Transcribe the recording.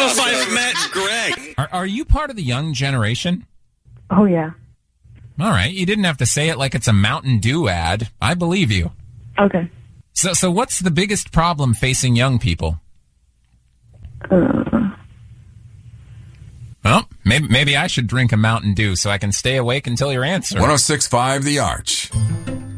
if I've met Greg. Are you part of the young generation? Oh, yeah. All right. You didn't have to say it like it's a Mountain Dew ad. I believe you. Okay. So what's the biggest problem facing young people? Well, maybe I should drink a Mountain Dew so I can stay awake until your answer. 106.5 The Arch.